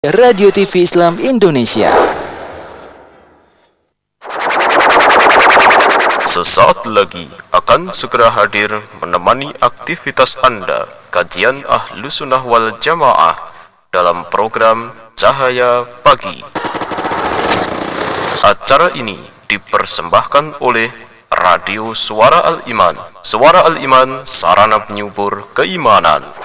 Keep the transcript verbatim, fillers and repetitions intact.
Radio T V Islam Indonesia. Sesaat lagi akan segera hadir menemani aktivitas Anda kajian Ahlus Sunnah wal Jamaah dalam program Cahaya Pagi. Acara ini dipersembahkan oleh Radio Suara Al-Iman. Suara Al-Iman, sarana penyubur keimanan.